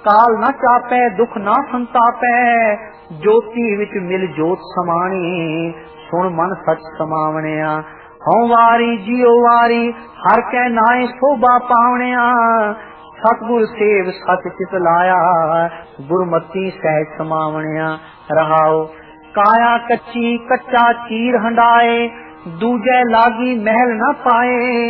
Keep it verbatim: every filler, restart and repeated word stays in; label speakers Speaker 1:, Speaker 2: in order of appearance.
Speaker 1: काल न चापै दुख ना संतापै, ज्योति विच मिल जोत समाणी, सुन मन सच समावणिया। हौ वारी जियो वारी हर कै नाए शोभा पावणिया, सतगुर सेव सच चित लाया, गुरमती सहज समावणिया। रहाओ काया कच्ची कच्चा चीर हंडाए, दूजे लागी महल न पाए,